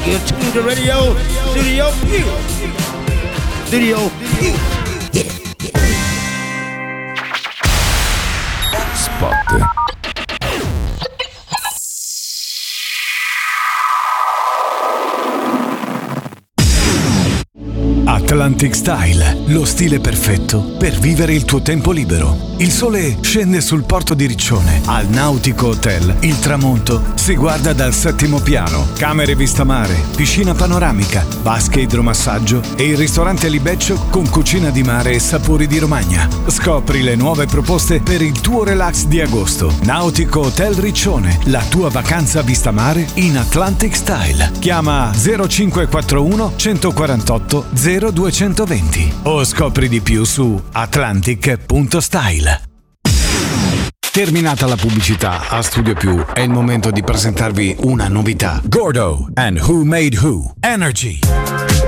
You're tuned to Radio Studio Q. Studio Q. Spot. Atlantic Style, lo stile perfetto per vivere il tuo tempo libero. Il sole scende sul porto di Riccione. Al Nautico Hotel il tramonto si guarda dal 7° piano. Camere vista mare, piscina panoramica, vasche idromassaggio e il ristorante Libeccio con cucina di mare e sapori di Romagna. Scopri le nuove proposte per il tuo relax di agosto. Nautico Hotel Riccione, la tua vacanza vista mare in Atlantic Style. Chiama 0541 148 0220 o scopri di più su atlantic.style. Terminata la pubblicità, a Studio Più è il momento di presentarvi una novità. Gordo and Who Made Who Energy.